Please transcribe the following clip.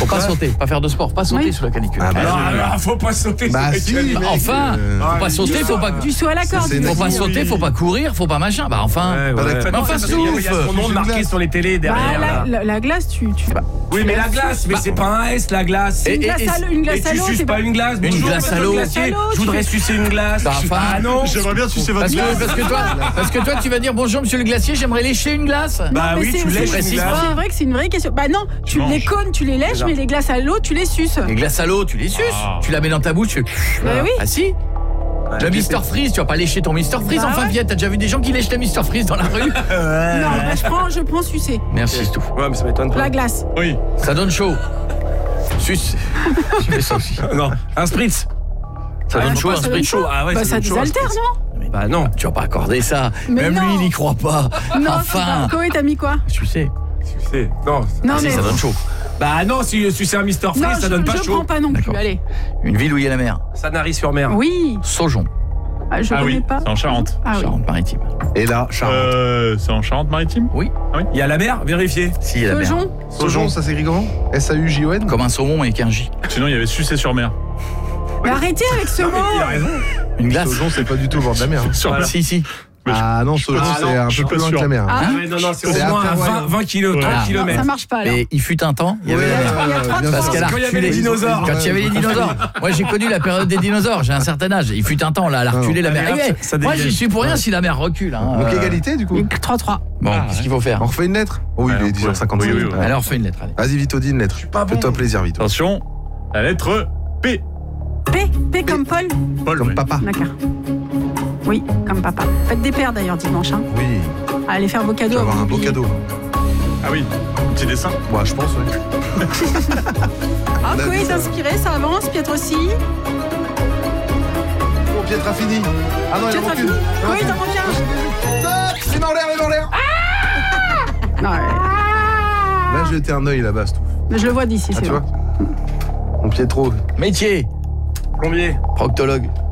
Faut pas sauter, pas faire de sport, pas sauter sous la canicule. Faut pas sauter sous la canicule. Enfin, faut pas sauter, faut pas... Du saut à la corde. Faut pas sauter, faut pas courir, faut pas machin. Bah enfin... Mais enfin, il y a son nom marqué sur les télés derrière. La glace, tu... Oui, mais la glace, mais c'est pas un S, la glace. Une glace à l'eau, et tu suces pas une glace. Une glace à l'eau. Je voudrais sucer une glace. Ah non. J'aimerais bien sucer votre glace. Parce que toi, tu vas dire bonjour monsieur le glacier, j'aimerais lécher une glace. Bah oui, tu lèches une glace. C'est vrai que c'est une vraie question. Bah non, les cônes, tu les lèches, mais les glaces à l'eau, tu les suces. Les glaces à l'eau, tu les suces. Tu la mets dans ta bouche, tu fais... Bah oui. Ah si. Le Mr Freeze, tu vas pas lécher ton Mr Freeze enfin Viette, t'as déjà vu des gens qui lèchent le Mr Freeze dans la rue? Non, je prends sucer. Merci tout. Ouais, mais ça m'étonne pas. La glace. Oui. Ça donne chaud. Suce. Tu fais ça aussi. Non, un spritz. Ça donne chaud, un ça donne spritz. chaud. Ah ouais, Bah ça désaltère, non? Bah non. Tu vas pas accorder ça. Mais Même non. lui, il y croit pas. Non, Enfin. Koé, t'as mis quoi? Tu sais. Non. Non, Si, mais... ça donne chaud. Bah non, si c'est un Mr Freeze, Non, ça donne pas je chaud. prends pas non plus, D'accord. allez. Une ville où il y a la mer. Sanary-sur-Mer. Oui. Saujon. Je connais pas. c'est en Charente. Ah oui. Charente-Maritime. Et là, Charente. C'est en Charente-Maritime? Oui. Il y a la mer, vérifiez. Si, il y a la mer. Saujon. Saujon, ça s'écrit comment? S-A-U-J-O-N? Comme un saumon avec un J. Sinon, il y avait Sucé-sur-Mer. Mais arrêtez avec ce Il a mot. raison. Une glace. Saujon, c'est pas du tout au bord de la mer. Sur Voilà. Si. Ah non, Saujon, Ah c'est non, un je suis peu plus pas loin que sûr. la mer. Ah. Ouais, non, c'est C'est au moins à 20 kilos, 30 Ouais. Non, kilomètres. ça marche pas alors. Et il fut un temps, il y avait la mer. Il y a 30 bien Parce sûr. qu'elle a Quand il y avait les reculé. dinosaures. Quand il y avait les dinosaures. Moi, j'ai connu la période des dinosaures. J'ai un certain âge. Il fut un temps, là, elle a reculé la mer. ça- Eh, ça moi, dégage. j'y suis pour rien si la mer recule. Hein. Donc égalité du coup. 3-3. Bon, qu'est-ce qu'il faut faire? On refait une lettre? Oh oui, il est 10h55. Oui. Alors, fais une lettre, allez. Vas-y, Vito, dis une lettre. pas bon. Fais-toi plaisir, Vito. Attention, la lettre P. P comme Paul. Paul, Comme oui. papa. D'accord. Oui, comme papa. Faites des paires d'ailleurs dimanche. Hein. Oui, Allez faire vos tu cadeaux. vas avoir un beau oubliez. cadeau. Ah oui, un petit dessin. Ouais, je pense, ouais. Ah, On a Koé vu est ça. inspiré, ça avance. Pietro aussi. Oh, Pietra fini. Ah non, il en Pietro manque fini. une. Oui, t'en manques un. Stop. Les mains en l'air, les mains en l'air. Non, Là, j'ai jeté un œil là-bas, c'est tout. mais je le vois d'ici, Ah, c'est tu bon. vois? Mon Pietro. Métier. Plombier. Proctologue.